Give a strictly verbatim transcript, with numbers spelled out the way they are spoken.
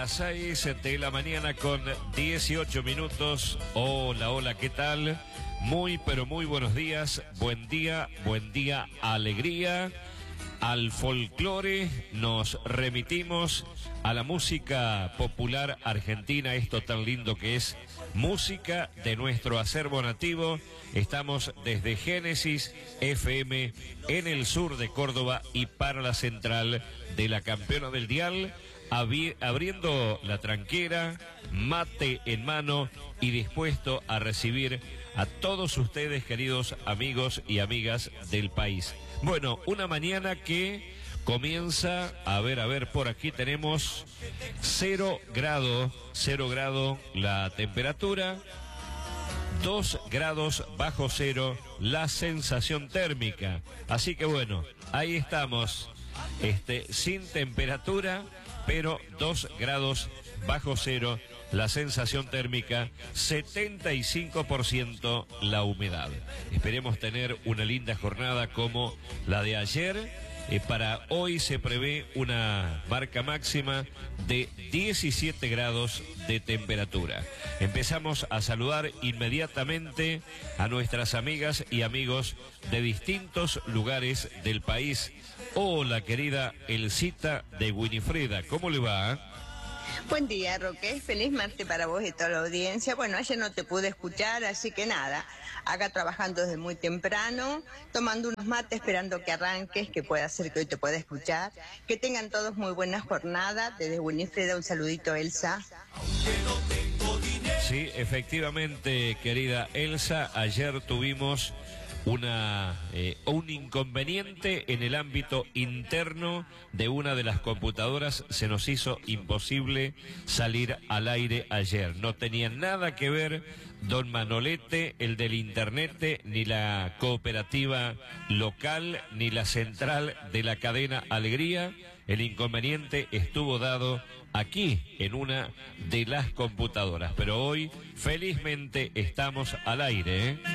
Las seis de la mañana con dieciocho minutos. Hola, hola, ¿qué tal? Muy, pero muy buenos días. Buen día, buen día, alegría. Al folclore nos remitimos, a la música popular argentina, esto tan lindo que es música de nuestro acervo nativo. Estamos desde Génesis F M en el sur de Córdoba y para la central de la campeona del dial, abri abriendo la tranquera, mate en mano y dispuesto a recibir a todos ustedes, queridos amigos y amigas del país. Bueno, una mañana que comienza, a ver, a ver, por aquí tenemos cero grado, cero grado la temperatura, dos grados bajo cero la sensación térmica. Así que bueno, ahí estamos, este, sin temperatura, pero dos grados bajo cero la sensación térmica, setenta y cinco por ciento la humedad. Esperemos tener una linda jornada como la de ayer. Eh, para hoy se prevé una marca máxima de diecisiete grados de temperatura. Empezamos a saludar inmediatamente a nuestras amigas y amigos de distintos lugares del país. Hola, querida Elsita de Winifreda, ¿cómo le va? Buen día, Roque. Feliz martes para vos y toda la audiencia. Bueno, ayer no te pude escuchar, así que nada, acá trabajando desde muy temprano, tomando unos mates, esperando que arranques, que pueda ser que hoy te pueda escuchar. Que tengan todos muy buena jornada. Desde Winifreda, un saludito, Elsa. Sí, efectivamente, querida Elsa, ayer tuvimos una eh, un inconveniente en el ámbito interno de una de las computadoras. Se nos hizo imposible salir al aire ayer. No tenía nada que ver don Manolete, el del internet, ni la cooperativa local, ni la central de la cadena Alegría. El inconveniente estuvo dado aquí en una de las computadoras, pero hoy felizmente estamos al aire, ¿eh?